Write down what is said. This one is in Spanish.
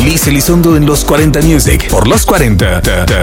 Liz Elizondo en Los 40 Music por Los 40.